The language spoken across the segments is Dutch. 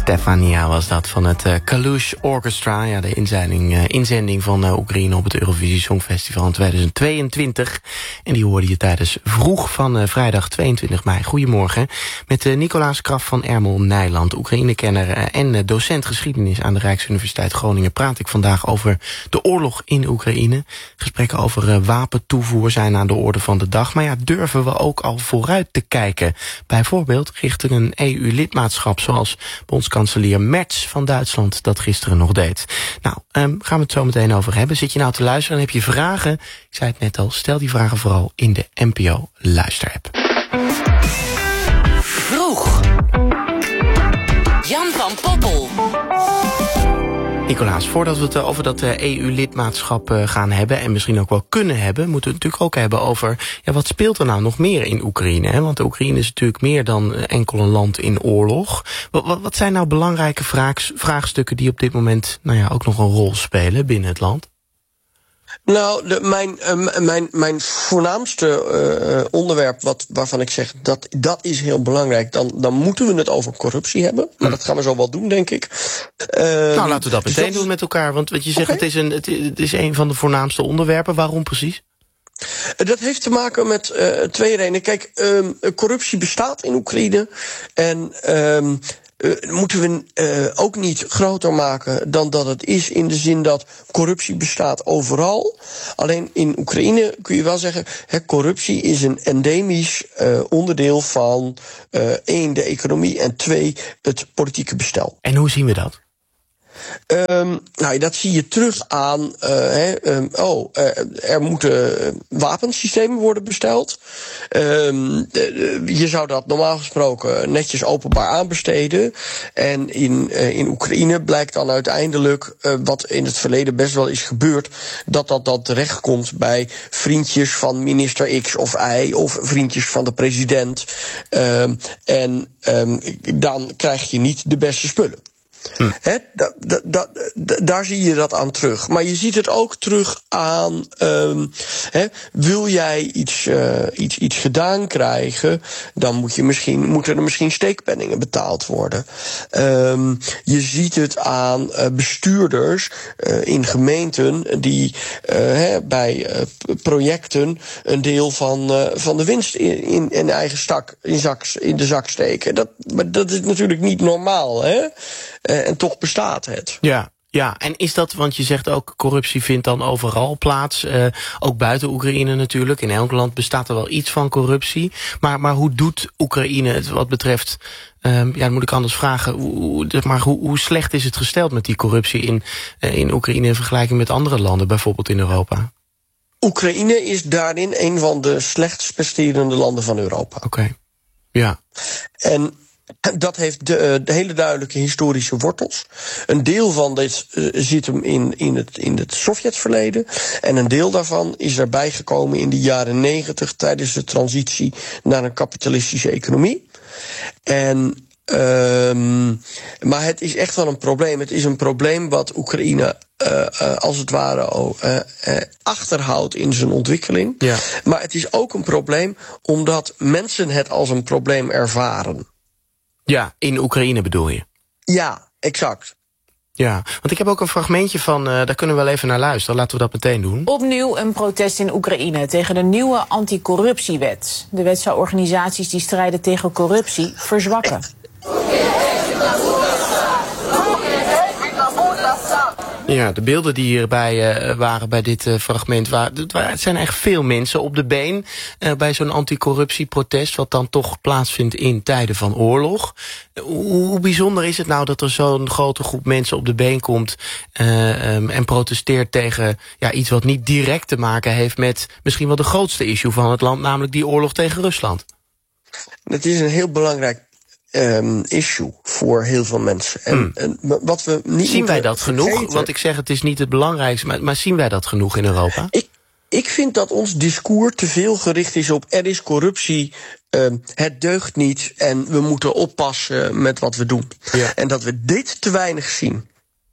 Stefania was dat van het Kalush Orchestra. Ja, de inzending van Oekraïne op het Eurovisie Songfestival in 2022. En die hoorde je tijdens Vroeg van vrijdag 22 mei. Goedemorgen. Met Nicolaas Kraf van Ermel-Nijland, Oekraïne-kenner en docent geschiedenis aan de Rijksuniversiteit Groningen, praat ik vandaag over de oorlog in Oekraïne. Gesprekken over wapentoevoer zijn aan de orde van de dag. Maar ja, durven we ook al vooruit te kijken? Bijvoorbeeld richting een EU-lidmaatschap, zoals bondskanselier Merz van Duitsland dat gisteren nog deed. Nou, gaan we het zo meteen over hebben. Zit je nou te luisteren en heb je vragen? Ik zei het net al, stel die vragen vooral in de NPO Luisterapp. Vroeg. Jan van Poppel. Nicolaas, voordat we het over dat EU-lidmaatschap gaan hebben, en misschien ook wel kunnen hebben, moeten we het natuurlijk ook hebben over, ja, wat speelt er nou nog meer in Oekraïne? Hè? Want de Oekraïne is natuurlijk meer dan enkel een land in oorlog. Wat zijn nou belangrijke vraagstukken die op dit moment ook nog een rol spelen binnen het land? Nou, mijn voornaamste onderwerp waarvan ik zeg dat is heel belangrijk, dan moeten we het over corruptie hebben. Maar dat gaan we zo wel doen, denk ik. Nou, laten we dat meteen doen met elkaar. Want wat je zegt, het is een van de voornaamste onderwerpen. Waarom precies? Dat heeft te maken met twee redenen. Kijk, corruptie bestaat in Oekraïne. En moeten we ook niet groter maken dan dat het is, in de zin dat corruptie bestaat overal. Alleen in Oekraïne kun je wel zeggen, corruptie is een endemisch onderdeel van 1, de economie, en 2, het politieke bestel. En hoe zien we dat? Dat zie je terug aan, er moeten wapensystemen worden besteld. Je zou dat normaal gesproken netjes openbaar aanbesteden. En in Oekraïne blijkt dan uiteindelijk, wat in het verleden best wel is gebeurd, dat dan terechtkomt bij vriendjes van minister X of Y, of vriendjes van de president. Dan krijg je niet de beste spullen. Daar zie je dat aan terug. Maar je ziet het ook terug aan, wil jij iets gedaan krijgen, dan moeten er misschien steekpenningen betaald worden. Je ziet het aan bestuurders in gemeenten die bij projecten een deel van de winst in eigen in de zak steken. Maar dat is natuurlijk niet normaal, hè? En toch bestaat het. Ja, en is dat, want je zegt ook, corruptie vindt dan overal plaats, ook buiten Oekraïne natuurlijk. In elk land bestaat er wel iets van corruptie. Maar hoe doet Oekraïne het wat betreft, dan moet ik anders vragen, hoe slecht is het gesteld met die corruptie in Oekraïne in vergelijking met andere landen, bijvoorbeeld in Europa? Oekraïne is daarin een van de slechtst presterende landen van Europa. Oké. Ja. En dat heeft de hele duidelijke historische wortels. Een deel van dit zit hem in het Sovjetverleden. En een deel daarvan is erbij gekomen in de jaren 90 tijdens de transitie naar een kapitalistische economie. Maar het is echt wel een probleem. Het is een probleem wat Oekraïne als het ware achterhoudt in zijn ontwikkeling. Ja. Maar het is ook een probleem omdat mensen het als een probleem ervaren. Ja, in Oekraïne bedoel je? Ja, exact. Ja, want ik heb ook een fragmentje van, daar kunnen we wel even naar luisteren. Laten we dat meteen doen. Opnieuw een protest in Oekraïne tegen de nieuwe anticorruptiewet. De wet zou organisaties die strijden tegen corruptie verzwakken. Ja, de beelden die hierbij waren bij dit fragment, het zijn echt veel mensen op de been bij zo'n anticorruptieprotest, wat dan toch plaatsvindt in tijden van oorlog. Hoe bijzonder is het nou dat er zo'n grote groep mensen op de been komt en protesteert tegen iets wat niet direct te maken heeft met misschien wel de grootste issue van het land, namelijk die oorlog tegen Rusland? Het is een heel belangrijk issue voor heel veel mensen. En wat we niet zien wij dat vergeten, genoeg? Want ik zeg, het is niet het belangrijkste, maar zien wij dat genoeg in Europa? Ik vind dat ons discours te veel gericht is op er is corruptie, het deugt niet en we moeten oppassen met wat we doen. Ja. En dat we dit te weinig zien.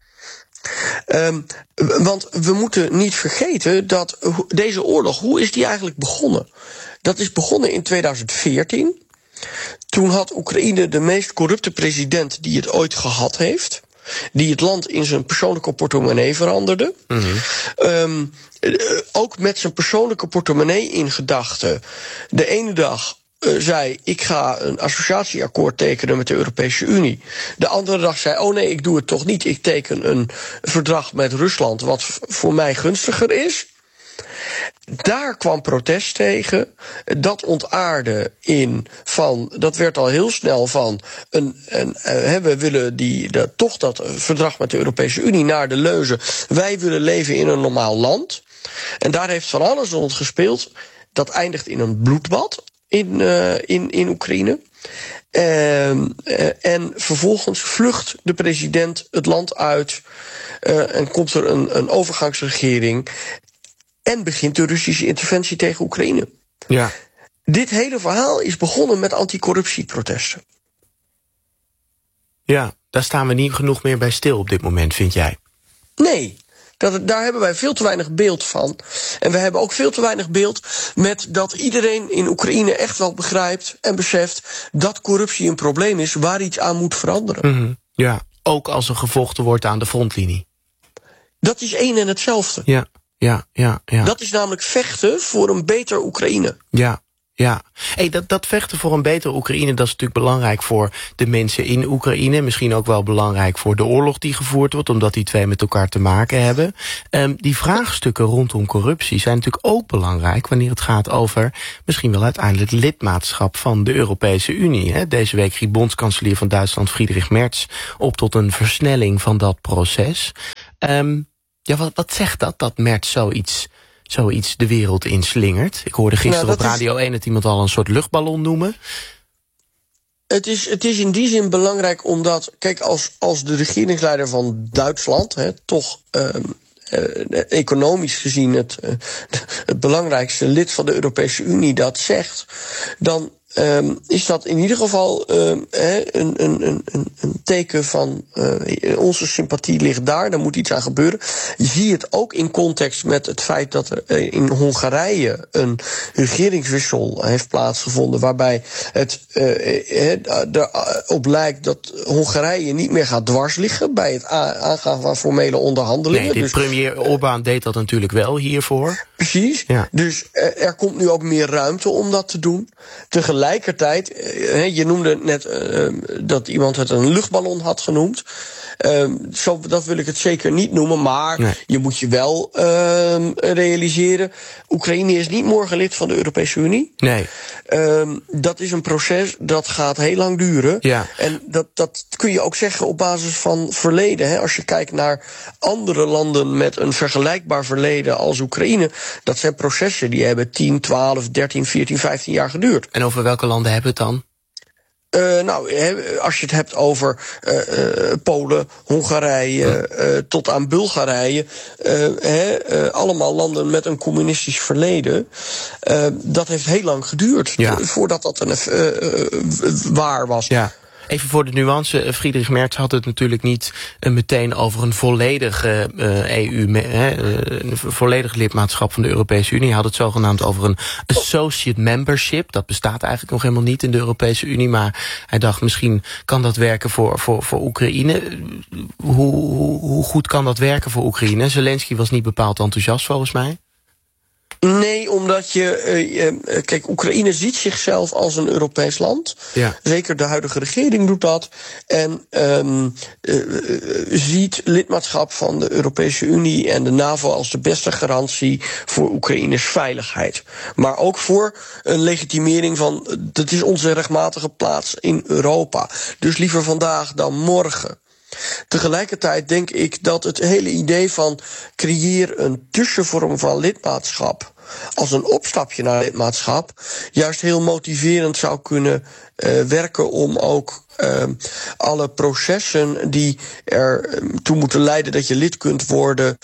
Want we moeten niet vergeten dat deze oorlog, hoe is die eigenlijk begonnen? Dat is begonnen in 2014. Toen had Oekraïne de meest corrupte president die het ooit gehad heeft. Die het land in zijn persoonlijke portemonnee veranderde. Mm-hmm. Ook met zijn persoonlijke portemonnee in gedachten. De ene dag zei, ik ga een associatieakkoord tekenen met de Europese Unie. De andere dag zei, oh nee, ik doe het toch niet. Ik teken een verdrag met Rusland wat voor mij gunstiger is. Daar kwam protest tegen. Dat ontaarde dat werd al heel snel van we willen toch dat verdrag met de Europese Unie naar de leuze. Wij willen leven in een normaal land. En daar heeft van alles rond gespeeld. Dat eindigt in een bloedbad in Oekraïne. En vervolgens vlucht de president het land uit. En komt er een overgangsregering. En begint de Russische interventie tegen Oekraïne. Ja. Dit hele verhaal is begonnen met anticorruptieprotesten. Ja, daar staan we niet genoeg meer bij stil op dit moment, vind jij? Nee, daar hebben wij veel te weinig beeld van. En we hebben ook veel te weinig beeld met dat iedereen in Oekraïne echt wel begrijpt en beseft dat corruptie een probleem is waar iets aan moet veranderen. Mm-hmm. Ja, ook als er gevochten wordt aan de frontlinie. Dat is één en hetzelfde. Ja. Dat is namelijk vechten voor een beter Oekraïne. Ja. Dat vechten voor een beter Oekraïne, dat is natuurlijk belangrijk voor de mensen in Oekraïne. Misschien ook wel belangrijk voor de oorlog die gevoerd wordt, omdat die twee met elkaar te maken hebben. Die vraagstukken rondom corruptie zijn natuurlijk ook belangrijk wanneer het gaat over misschien wel uiteindelijk lidmaatschap van de Europese Unie. Deze week riep bondskanselier van Duitsland Friedrich Merz op tot een versnelling van dat proces. Wat zegt dat Merz zoiets de wereld inslingert? Ik hoorde gisteren op Radio 1 dat iemand al een soort luchtballon noemen. Het is in die zin belangrijk omdat, kijk, als de regeringsleider van Duitsland, toch economisch gezien het belangrijkste lid van de Europese Unie dat zegt, dan is dat in ieder geval een teken van onze sympathie ligt daar. Daar moet iets aan gebeuren. Je ziet het ook in context met het feit dat er in Hongarije een regeringswissel heeft plaatsgevonden, waarbij het erop lijkt dat Hongarije niet meer gaat dwarsliggen bij het aangaan van formele onderhandelingen. Nee, premier Orbán deed dat natuurlijk wel hiervoor. Precies. Ja. Dus er komt nu ook meer ruimte om dat te doen. Tegelijkertijd, je noemde net dat iemand het een luchtballon had genoemd. Dat wil ik het zeker niet noemen, maar nee. Je moet je wel realiseren, Oekraïne is niet morgen lid van de Europese Unie. Nee. Dat is een proces dat gaat heel lang duren. Ja. En dat kun je ook zeggen op basis van verleden. Als je kijkt naar andere landen met een vergelijkbaar verleden als Oekraïne, dat zijn processen die hebben 10, 12, 13, 14, 15 jaar geduurd. En over welke landen hebben we het dan? Als je het hebt over Polen, Hongarije, tot aan Bulgarije, allemaal landen met een communistisch verleden, dat heeft heel lang geduurd voordat dat waar was. Ja. Even voor de nuance, Friedrich Merz had het natuurlijk niet meteen over een volledige een volledig lidmaatschap van de Europese Unie. Hij had het zogenaamd over een associate membership. Dat bestaat eigenlijk nog helemaal niet in de Europese Unie, maar hij dacht misschien kan dat werken voor Oekraïne. Hoe goed kan dat werken voor Oekraïne? Zelensky was niet bepaald enthousiast volgens mij. Nee, omdat kijk, Oekraïne ziet zichzelf als een Europees land. Ja. Zeker de huidige regering doet dat. En ziet lidmaatschap van de Europese Unie en de NAVO als de beste garantie voor Oekraïnes veiligheid. Maar ook voor een legitimering van, dat is onze rechtmatige plaats in Europa. Dus liever vandaag dan morgen. Tegelijkertijd denk ik dat het hele idee van creëer een tussenvorm van lidmaatschap als een opstapje naar lidmaatschap juist heel motiverend zou kunnen werken om ook alle processen die er toe moeten leiden dat je lid kunt worden,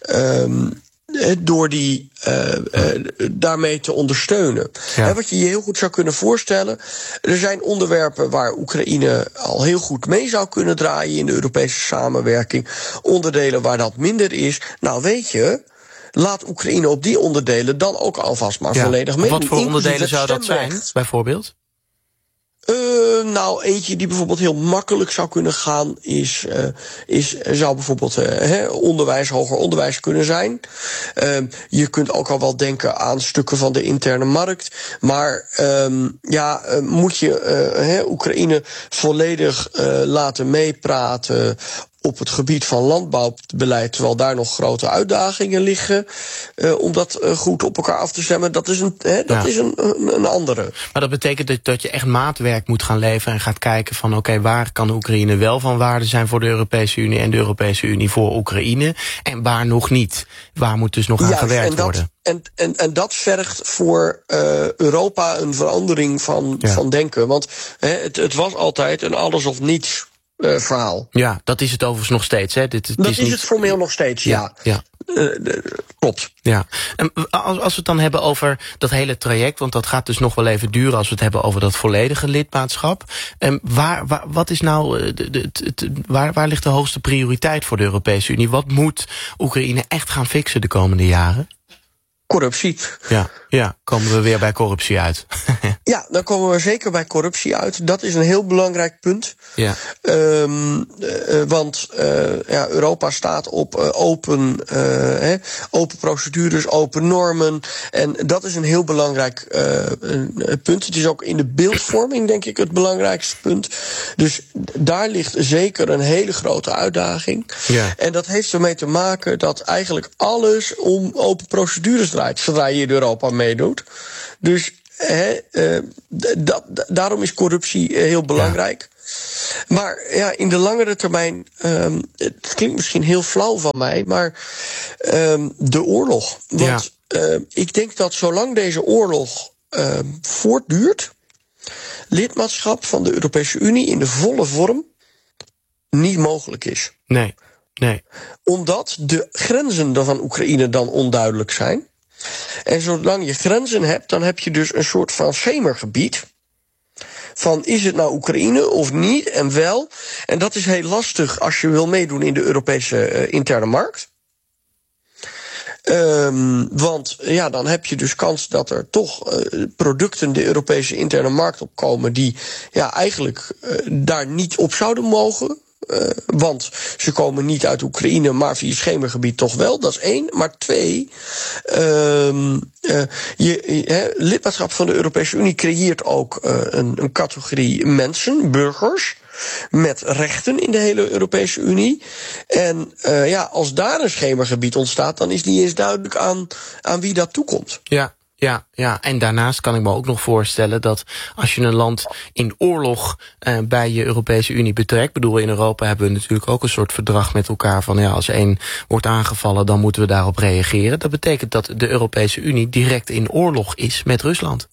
door die daarmee te ondersteunen. Ja. Wat je je heel goed zou kunnen voorstellen, er zijn onderwerpen waar Oekraïne al heel goed mee zou kunnen draaien in de Europese samenwerking. Onderdelen waar dat minder is. Nou weet je, laat Oekraïne op die onderdelen dan ook alvast maar volledig mee. Wat voor onderdelen zou dat zijn, bijvoorbeeld? Nou, eentje die bijvoorbeeld heel makkelijk zou kunnen gaan zou bijvoorbeeld hoger onderwijs kunnen zijn. Je kunt ook al wel denken aan stukken van de interne markt. Maar moet je Oekraïne volledig laten meepraten op het gebied van landbouwbeleid, terwijl daar nog grote uitdagingen liggen, om dat goed op elkaar af te stemmen, dat is een andere. Maar dat betekent dat je echt maatwerk moet gaan leveren en gaat kijken van oké, waar kan Oekraïne wel van waarde zijn voor de Europese Unie en de Europese Unie voor Oekraïne en waar nog niet? Waar moet dus nog aan gewerkt worden? En dat vergt voor Europa een verandering van denken. Want het was altijd een alles of niets verhaal. Ja, dat is het overigens nog steeds. Hè? Dat is het formeel nog steeds, ja. Klopt. Ja. En als we het dan hebben over dat hele traject, want dat gaat dus nog wel even duren als we het hebben over dat volledige lidmaatschap. Wat is nou waar ligt de hoogste prioriteit voor de Europese Unie? Wat moet Oekraïne echt gaan fixen de komende jaren? Corruptie. Ja, komen we weer bij corruptie uit. Ja, dan komen we zeker bij corruptie uit. Dat is een heel belangrijk punt. Ja. Want Europa staat op open procedures, open normen. En dat is een heel belangrijk punt. Het is ook in de beeldvorming, denk ik, het belangrijkste punt. Dus daar ligt zeker een hele grote uitdaging. Ja. En dat heeft ermee te maken dat eigenlijk alles om open procedures draait, zodra je in Europa meedoet. Dus daarom is corruptie heel belangrijk. Ja. Maar in de langere termijn, het klinkt misschien heel flauw van mij, maar de oorlog. Want ik denk dat zolang deze oorlog voortduurt, lidmaatschap van de Europese Unie in de volle vorm niet mogelijk is. Nee. Omdat de grenzen van Oekraïne dan onduidelijk zijn. En zolang je grenzen hebt, dan heb je dus een soort van schemergebied. Van is het nou Oekraïne of niet en wel. En dat is heel lastig als je wil meedoen in de Europese interne markt. Want dan heb je dus kans dat er toch producten de Europese interne markt opkomen die eigenlijk daar niet op zouden mogen. Want ze komen niet uit Oekraïne, maar via het schemergebied toch wel. Dat is 1. Maar 2, lidmaatschap van de Europese Unie creëert ook een categorie mensen, burgers, met rechten in de hele Europese Unie. En als daar een schemergebied ontstaat, dan is niet eens duidelijk aan wie dat toekomt. Ja, en daarnaast kan ik me ook nog voorstellen dat als je een land in oorlog bij je Europese Unie betrekt, bedoel, in Europa hebben we natuurlijk ook een soort verdrag met elkaar van als één wordt aangevallen, dan moeten we daarop reageren. Dat betekent dat de Europese Unie direct in oorlog is met Rusland.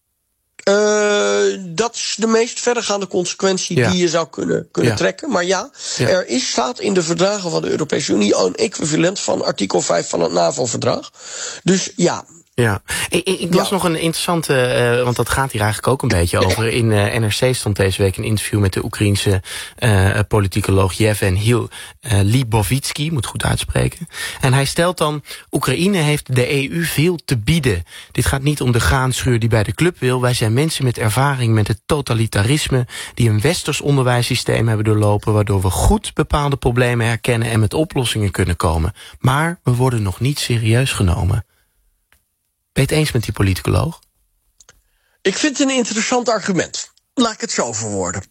Dat is de meest verregaande consequentie die je zou kunnen trekken. Maar er staat in de verdragen van de Europese Unie een equivalent van artikel 5 van het NAVO-verdrag. Dus ja. Ja, ik las nog een interessante, want dat gaat hier eigenlijk ook een beetje over. In NRC stond deze week een interview met de Oekraïense politicoloog Yevhen Libovitsky, moet goed uitspreken. En hij stelt dan, Oekraïne heeft de EU veel te bieden. Dit gaat niet om de graanschuur die bij de club wil. Wij zijn mensen met ervaring met het totalitarisme, die een westers onderwijssysteem hebben doorlopen, waardoor we goed bepaalde problemen herkennen en met oplossingen kunnen komen. Maar we worden nog niet serieus genomen. Ben je het eens met die politicoloog? Ik vind het een interessant argument. Laat ik het zo verwoorden.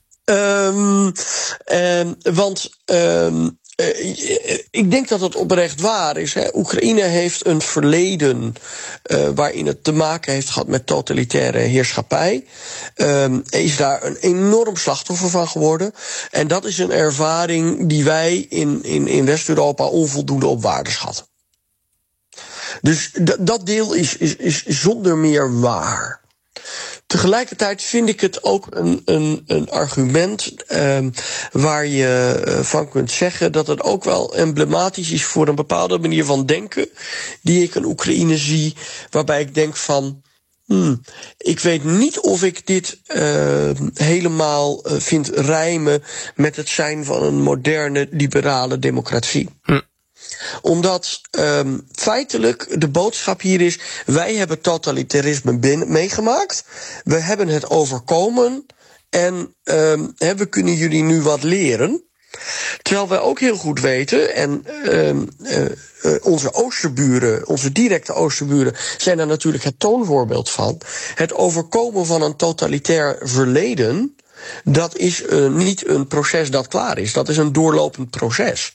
Ik denk dat het oprecht waar is. Oekraïne heeft een verleden waarin het te maken heeft gehad met totalitaire heerschappij. Is daar een enorm slachtoffer van geworden. En dat is een ervaring die wij in West-Europa onvoldoende op waarde schatten. Dus dat deel is zonder meer waar. Tegelijkertijd vind ik het ook een argument waar je van kunt zeggen dat het ook wel emblematisch is voor een bepaalde manier van denken die ik in Oekraïne zie, waarbij ik denk van ik weet niet of ik dit helemaal vind rijmen met het zijn van een moderne liberale democratie. Omdat feitelijk de boodschap hier is, wij hebben totalitarisme meegemaakt. We hebben het overkomen en we kunnen jullie nu wat leren. Terwijl wij ook heel goed weten, en onze oosterburen, onze directe oosterburen, zijn daar natuurlijk het toonvoorbeeld van. Het overkomen van een totalitair verleden, dat is niet een proces dat klaar is. Dat is een doorlopend proces.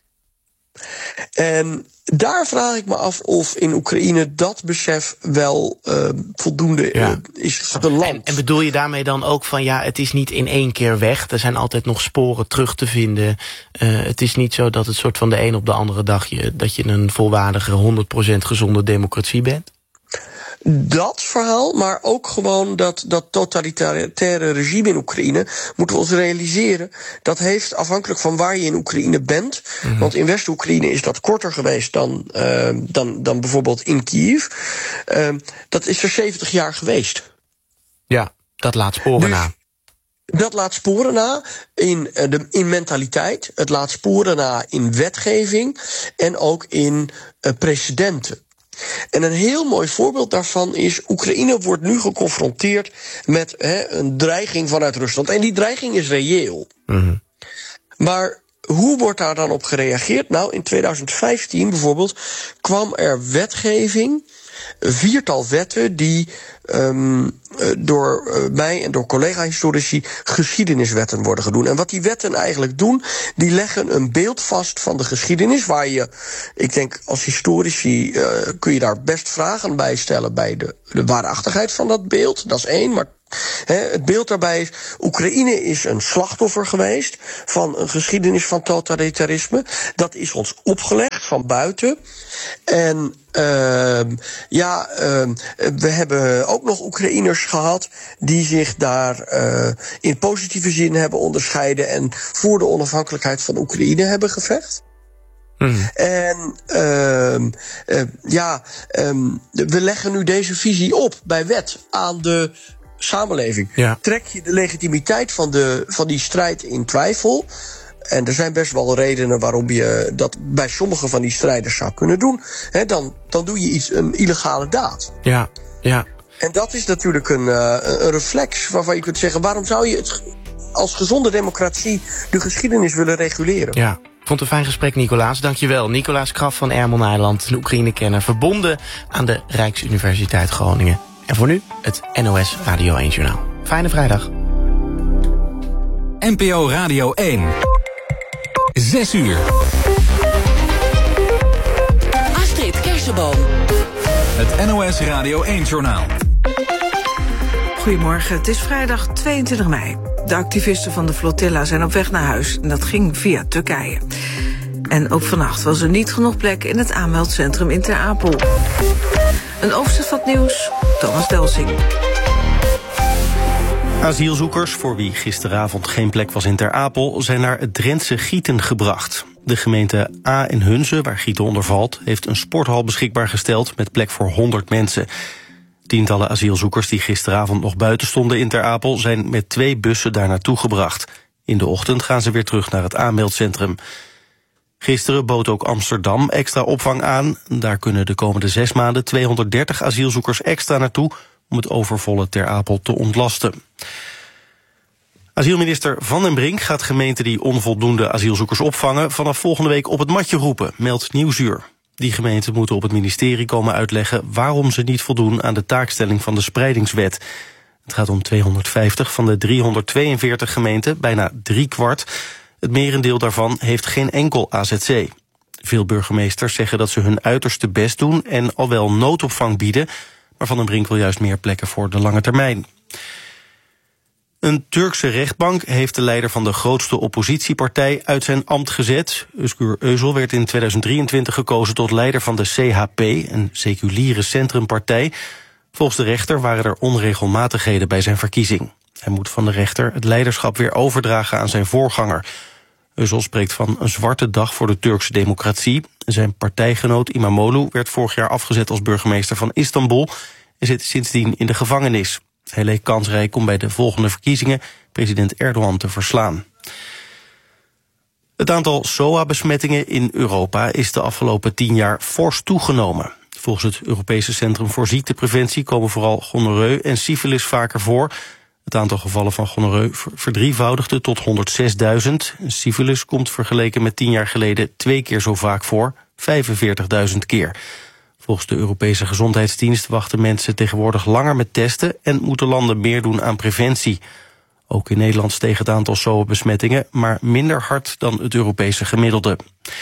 En daar vraag ik me af of in Oekraïne dat besef wel voldoende is geland. En bedoel je daarmee dan ook van het is niet in één keer weg. Er zijn altijd nog sporen terug te vinden. Het is niet zo dat het soort van de een op de andere dag dat je een volwaardige 100% gezonde democratie bent? Dat verhaal, maar ook gewoon dat totalitaire regime in Oekraïne, moeten we ons realiseren, dat heeft afhankelijk van waar je in Oekraïne bent, want in West-Oekraïne is dat korter geweest dan bijvoorbeeld in Kiev, dat is er 70 jaar geweest. Ja, dat laat sporen na. Dat laat sporen na in mentaliteit, het laat sporen na in wetgeving en ook in precedenten. En een heel mooi voorbeeld daarvan is, Oekraïne wordt nu geconfronteerd met een dreiging vanuit Rusland. En die dreiging is reëel. Maar hoe wordt daar dan op gereageerd? Nou, in 2015 bijvoorbeeld kwam er wetgeving, een 4-tal wetten die door mij en door collega-historici geschiedeniswetten worden genoemd. En wat die wetten eigenlijk doen, die leggen een beeld vast van de geschiedenis, waar je, ik denk als historici kun je daar best vragen bij stellen bij de waarachtigheid van dat beeld. Dat is één, maar het beeld daarbij is, Oekraïne is een slachtoffer geweest van een geschiedenis van totalitarisme. Dat is ons opgelegd van buiten. En we hebben ook nog Oekraïners gehad die zich daar in positieve zin hebben onderscheiden en voor de onafhankelijkheid van Oekraïne hebben gevecht. En we leggen nu deze visie op bij wet aan de samenleving. Ja. Trek je de legitimiteit van die strijd in twijfel? En er zijn best wel redenen waarom je dat bij sommige van die strijders zou kunnen doen. Dan doe je een illegale daad. Ja. En dat is natuurlijk een reflex waarvan je kunt zeggen, waarom zou je het als gezonde democratie de geschiedenis willen reguleren? Ja. Ik vond het een fijn gesprek, Nicolaas. Dankjewel. Nicolaas Kraf van Ermel-Nijland, een Oekraïne-kenner, verbonden aan de Rijksuniversiteit Groningen. En voor nu het NOS Radio 1 Journaal. Fijne vrijdag. NPO Radio 1. 6 uur. Astrid Kersenboom. Het NOS Radio 1 Journaal. Goedemorgen, het is vrijdag 22 mei. De activisten van de flotilla zijn op weg naar huis en dat ging via Turkije. En ook vannacht was er niet genoeg plek in het aanmeldcentrum in Ter Apel. Een overzicht van het nieuws, Thomas Delsing. Asielzoekers, voor wie gisteravond geen plek was in Ter Apel, zijn naar het Drentse Gieten gebracht. De gemeente A in Hunze, waar Gieten onder valt, heeft een sporthal beschikbaar gesteld met plek voor 100 mensen. Tientallen asielzoekers die gisteravond nog buiten stonden in Ter Apel zijn met 2 bussen daar naartoe gebracht. In de ochtend gaan ze weer terug naar het aanmeldcentrum. Gisteren bood ook Amsterdam extra opvang aan. Daar kunnen de komende 6 maanden 230 asielzoekers extra naartoe om het overvolle Ter Apel te ontlasten. Asielminister Van den Brink gaat gemeenten die onvoldoende asielzoekers opvangen vanaf volgende week op het matje roepen, meldt Nieuwsuur. Die gemeenten moeten op het ministerie komen uitleggen waarom ze niet voldoen aan de taakstelling van de spreidingswet. Het gaat om 250 van de 342 gemeenten, bijna 3/4. Het merendeel daarvan heeft geen enkel AZC. Veel burgemeesters zeggen dat ze hun uiterste best doen en al wel noodopvang bieden, maar Van den Brink wil juist meer plekken voor de lange termijn. Een Turkse rechtbank heeft de leider van de grootste oppositiepartij uit zijn ambt gezet. Özgür Özel werd in 2023 gekozen tot leider van de CHP, een seculiere centrumpartij. Volgens de rechter waren er onregelmatigheden bij zijn verkiezing. Hij moet van de rechter het leiderschap weer overdragen aan zijn voorganger. Özel spreekt van een zwarte dag voor de Turkse democratie. Zijn partijgenoot İmamoğlu werd vorig jaar afgezet als burgemeester van Istanbul en zit sindsdien in de gevangenis. Hij leek kansrijk om bij de volgende verkiezingen president Erdogan te verslaan. Het aantal SOA-besmettingen in Europa is de afgelopen 10 jaar fors toegenomen. Volgens het Europese Centrum voor Ziektepreventie komen vooral gonorreu en syfilis vaker voor. Het aantal gevallen van gonorreu verdrievoudigde tot 106.000. Syfilis komt vergeleken met 10 jaar geleden 2 keer zo vaak voor, 45.000 keer. Volgens de Europese Gezondheidsdienst wachten mensen tegenwoordig langer met testen en moeten landen meer doen aan preventie. Ook in Nederland steeg het aantal SOA-besmettingen, maar minder hard dan het Europese gemiddelde.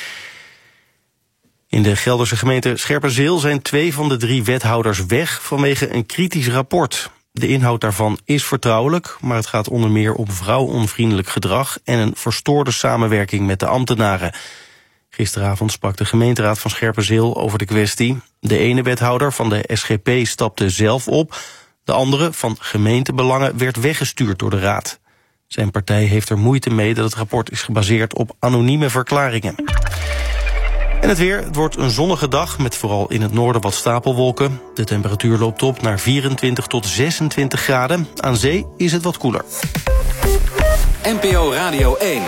In de Gelderse gemeente Scherpenzeel zijn 2 van de 3 wethouders weg vanwege een kritisch rapport. De inhoud daarvan is vertrouwelijk, maar het gaat onder meer om vrouwonvriendelijk gedrag en een verstoorde samenwerking met de ambtenaren. Gisteravond sprak de gemeenteraad van Scherpenzeel over de kwestie. De ene wethouder van de SGP stapte zelf op. De andere, van gemeentebelangen, werd weggestuurd door de raad. Zijn partij heeft er moeite mee dat het rapport is gebaseerd op anonieme verklaringen. En het weer, het wordt een zonnige dag met vooral in het noorden wat stapelwolken. De temperatuur loopt op naar 24 tot 26 graden. Aan zee is het wat koeler. NPO Radio 1.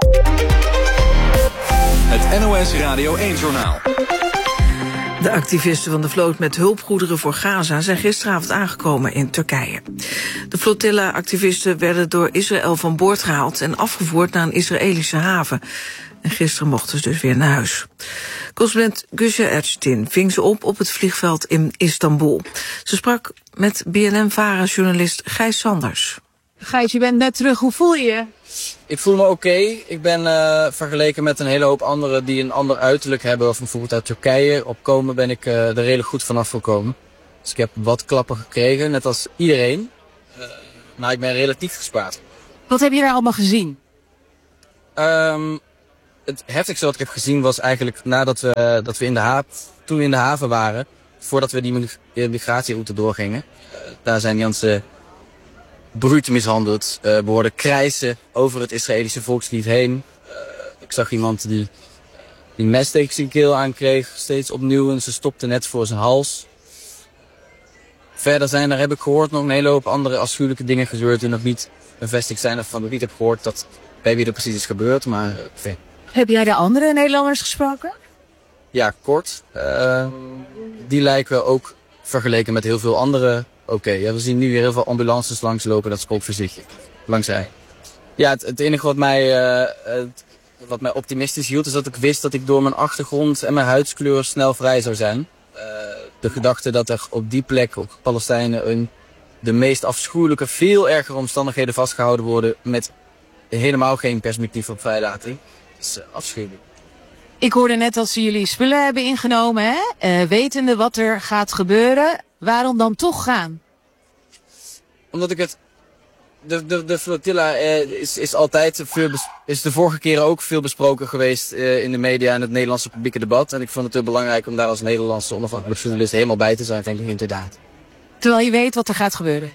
Het NOS Radio 1-journaal. De activisten van de vloot met hulpgoederen voor Gaza zijn gisteravond aangekomen in Turkije. De flotilla-activisten werden door Israël van boord gehaald en afgevoerd naar een Israëlische haven. En gisteren mochten ze dus weer naar huis. Correspondent Gülşah Erçetin ving ze op het vliegveld in Istanbul. Ze sprak met BNN-VARA-journalist Gijs Sanders. Gijs, je bent net terug. Hoe voel je je? Ik voel me oké. Ik ben vergeleken met een hele hoop anderen die een ander uiterlijk hebben, of bijvoorbeeld uit Turkije opkomen, ben ik er redelijk goed vanaf gekomen. Dus ik heb wat klappen gekregen, net als iedereen. Maar ik ben relatief gespaard. Wat heb je daar allemaal gezien? Het heftigste wat ik heb gezien was eigenlijk nadat we toen we in de haven waren, voordat we die migratieroute doorgingen. Daar zijn Jansen bruut mishandeld. We hoorden krijsen over het Israëlische volkslied heen. Ik zag iemand die mes tegen zijn keel aankreeg, steeds opnieuw, en ze stopte net voor zijn hals. Verder heb ik gehoord, nog een hele hoop andere afschuwelijke dingen gebeurd die nog niet bevestigd zijn, of van ik niet heb gehoord bij wie er precies is gebeurd, maar Heb jij de andere Nederlanders gesproken? Ja, kort. Die lijken ook vergeleken met heel veel andere oké. Ja, we zien nu weer heel veel ambulances langslopen, dat spreekt voor zich. Langsrij. Ja, het enige wat mij optimistisch hield is dat ik wist dat ik door mijn achtergrond en mijn huidskleur snel vrij zou zijn. De gedachte dat er op die plek, op Palestijnen, de meest afschuwelijke, veel ergere omstandigheden vastgehouden worden met helemaal geen perspectief op vrijlating. Dat is afschuwelijk. Ik hoorde net dat ze jullie spullen hebben ingenomen, hè? Wetende wat er gaat gebeuren. Waarom dan toch gaan? Omdat ik de flotilla is altijd is de vorige keren ook veel besproken geweest in de media en het Nederlandse publieke debat. En ik vond het heel belangrijk om daar als Nederlandse onafhankelijke journalist helemaal bij te zijn, denk ik inderdaad. Terwijl je weet wat er gaat gebeuren?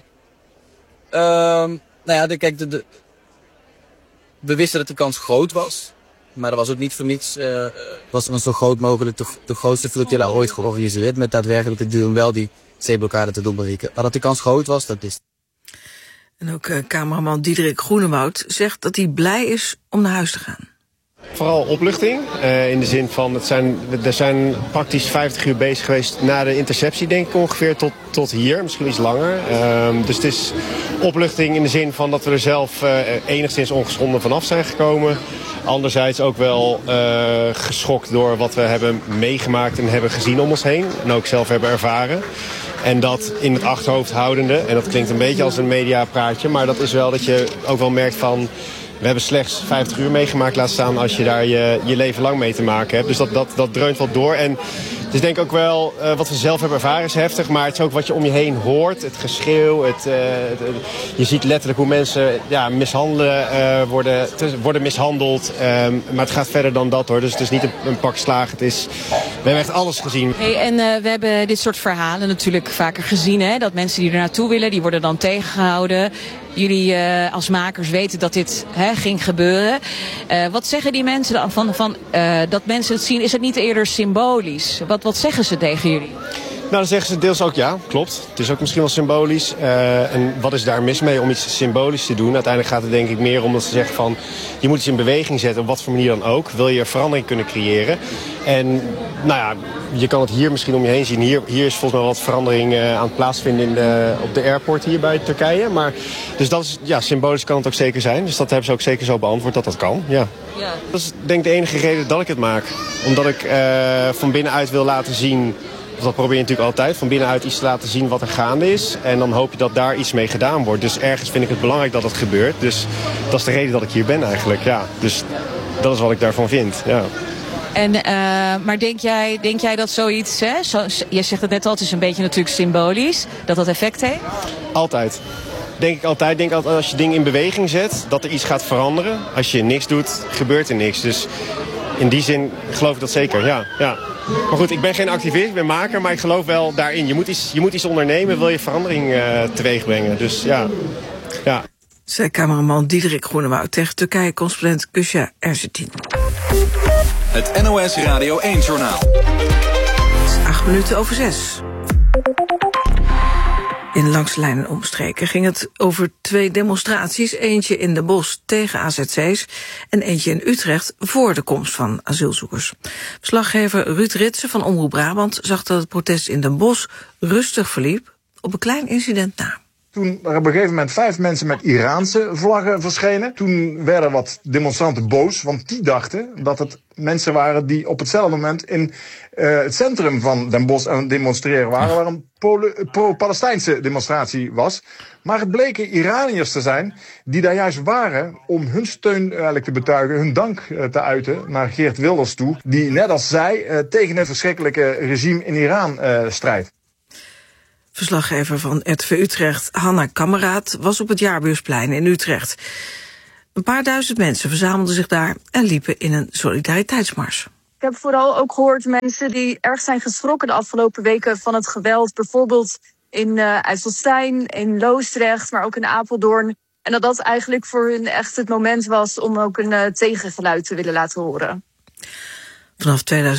We wisten dat de kans groot was. Maar dat was ook niet voor niets. Was er zo groot mogelijk de grootste flotilla ooit georganiseerd. Met daadwerkelijk het doel om wel die zeeblokkade te doen bereiken. Maar dat de kans groot was, dat is. En ook cameraman Diederik Groenewoud zegt dat hij blij is om naar huis te gaan. Vooral opluchting. In de zin van, er zijn praktisch 50 uur bezig geweest na de interceptie, denk ik ongeveer, tot hier. Misschien iets langer. Dus het is opluchting in de zin van dat we er zelf enigszins ongeschonden vanaf zijn gekomen. Anderzijds ook wel geschokt door wat we hebben meegemaakt en hebben gezien om ons heen. En ook zelf hebben ervaren. En dat in het achterhoofd houdende, en dat klinkt een beetje als een mediapraatje, maar dat is wel dat je ook wel merkt van, we hebben slechts 50 uur meegemaakt, laat staan als je daar je leven lang mee te maken hebt. Dus dat dreunt wat door. En het is denk ik ook wel, wat we zelf hebben ervaren is heftig, maar het is ook wat je om je heen hoort. Het geschreeuw, je ziet letterlijk hoe mensen worden mishandeld. Maar het gaat verder dan dat hoor, dus het is niet een pak slaag. We hebben echt alles gezien. Hey, en we hebben dit soort verhalen natuurlijk vaker gezien, hè? Dat mensen die er naartoe willen, die worden dan tegengehouden. Jullie als makers weten dat dit ging gebeuren. Wat zeggen die mensen dan van dat mensen het zien? Is het niet eerder symbolisch? Wat zeggen ze tegen jullie? dan zeggen ze deels ook ja, klopt. Het is ook misschien wel symbolisch. En wat is daar mis mee om iets symbolisch te doen? Uiteindelijk gaat het denk ik meer om dat ze zeggen van... je moet iets in beweging zetten, op wat voor manier dan ook. Wil je verandering kunnen creëren? En nou ja, je kan het hier misschien om je heen zien. Hier is volgens mij wat verandering aan het plaatsvinden op de airport hier bij Turkije. Maar, dus dat is, ja, symbolisch kan het ook zeker zijn. Dus dat hebben ze ook zeker zo beantwoord dat dat kan, ja. Dat is denk ik de enige reden dat ik het maak. Omdat ik van binnenuit wil laten zien... Dat probeer je natuurlijk altijd, van binnenuit iets te laten zien wat er gaande is. En dan hoop je dat daar iets mee gedaan wordt. Dus ergens vind ik het belangrijk dat het gebeurt. Dus dat is de reden dat ik hier ben eigenlijk, ja. Dus dat is wat ik daarvan vind, ja. En, maar denk jij dat zoiets, hè, je zegt het net al, het is een beetje natuurlijk symbolisch, dat effect heeft? Altijd. Denk ik altijd. Denk altijd als je dingen in beweging zet, dat er iets gaat veranderen. Als je niks doet, gebeurt er niks. Dus in die zin geloof ik dat zeker, ja. Maar goed, ik ben geen activist, ik ben maker, maar ik geloof wel daarin. Je moet iets ondernemen, wil je verandering teweeg brengen. Dus ja. Zei cameraman Diederik Groenewoud tegen Turkije-correspondent Kusja Erzetin. Het NOS Radio 1-journaal. 6:08. In Langs de Lijn en omstreken ging het over 2 demonstraties. Eentje in Den Bosch tegen AZC's en eentje in Utrecht voor de komst van asielzoekers. Verslaggever Ruud Ritsen van Omroep Brabant zag dat het protest in Den Bosch rustig verliep op een klein incident na. Toen er op een gegeven moment 5 mensen met Iraanse vlaggen verschenen. Toen werden wat demonstranten boos, want die dachten dat het mensen waren die op hetzelfde moment in het centrum van Den Bosch aan het demonstreren waren, waar een pro-Palestijnse demonstratie was. Maar het bleken Iraniërs te zijn die daar juist waren om hun steun eigenlijk te betuigen, hun dank te uiten naar Geert Wilders toe, die net als zij tegen het verschrikkelijke regime in Iran strijdt. Verslaggever van RTV Utrecht, Hanna Kameraad, was op het Jaarbeursplein in Utrecht. Een paar duizend mensen verzamelden zich daar en liepen in een solidariteitsmars. Ik heb vooral ook gehoord mensen die erg zijn geschrokken de afgelopen weken van het geweld. Bijvoorbeeld in IJsselstein, in Loosdrecht, maar ook in Apeldoorn. En dat eigenlijk voor hun echt het moment was om ook een tegengeluid te willen laten horen. Vanaf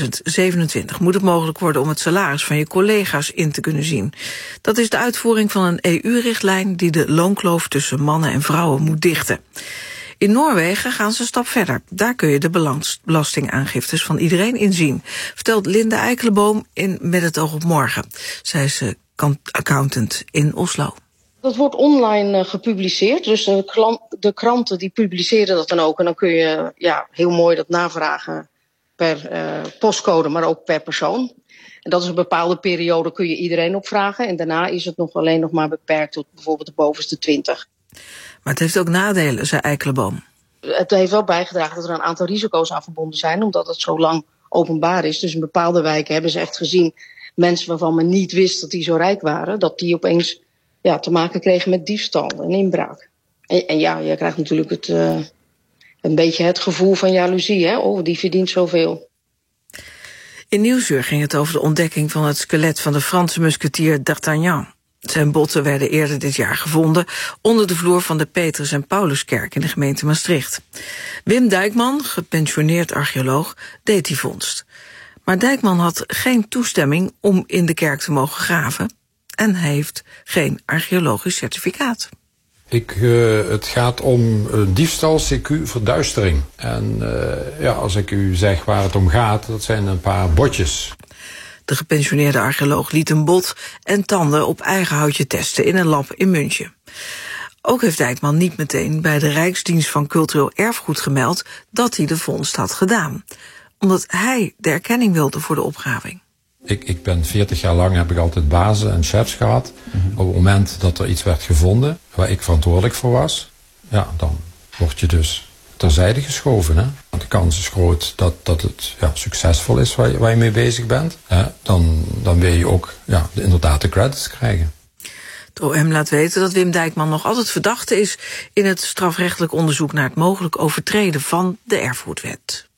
2027 moet het mogelijk worden om het salaris van je collega's in te kunnen zien. Dat is de uitvoering van een EU-richtlijn die de loonkloof tussen mannen en vrouwen moet dichten. In Noorwegen gaan ze een stap verder. Daar kun je de belastingaangiftes van iedereen inzien, vertelt Linde Eikelenboom in Met het oog op morgen. Zij is accountant in Oslo. Dat wordt online gepubliceerd, dus de kranten die publiceren dat dan ook. En dan kun je heel mooi dat navragen per postcode, maar ook per persoon. En dat is een bepaalde periode, kun je iedereen opvragen. En daarna is het alleen nog maar beperkt tot bijvoorbeeld de bovenste 20. Maar het heeft ook nadelen, zei Eikelenboom. Het heeft wel bijgedragen dat er een aantal risico's aan verbonden zijn, omdat het zo lang openbaar is. Dus in bepaalde wijken hebben ze echt gezien, mensen waarvan men niet wist dat die zo rijk waren, dat die opeens te maken kregen met diefstal en inbraak. En je krijgt natuurlijk een beetje het gevoel van jaloezie, hè? Oh, die verdient zoveel. In Nieuwsuur ging het over de ontdekking van het skelet van de Franse musketier d'Artagnan. Zijn botten werden eerder dit jaar gevonden onder de vloer van de Petrus en Pauluskerk in de gemeente Maastricht. Wim Dijkman, gepensioneerd archeoloog, deed die vondst. Maar Dijkman had geen toestemming om in de kerk te mogen graven en hij heeft geen archeologisch certificaat. Het gaat om diefstal, CQ, verduistering. En als ik u zeg waar het om gaat, dat zijn een paar botjes. De gepensioneerde archeoloog liet een bot en tanden op eigen houtje testen in een lab in München. Ook heeft Dijkman niet meteen bij de Rijksdienst van Cultureel Erfgoed gemeld dat hij de vondst had gedaan, omdat hij de erkenning wilde voor de opgraving. Ik ben 40 jaar lang heb ik altijd bazen en chefs gehad. Op het moment dat er iets werd gevonden waar ik verantwoordelijk voor was, dan word je dus terzijde geschoven. Hè? Want de kans is groot dat het succesvol is waar je mee bezig bent. Dan wil je ook inderdaad de credits krijgen. Het OM laat weten dat Wim Dijkman nog altijd verdachte is in het strafrechtelijk onderzoek naar het mogelijk overtreden van de erfgoedwet.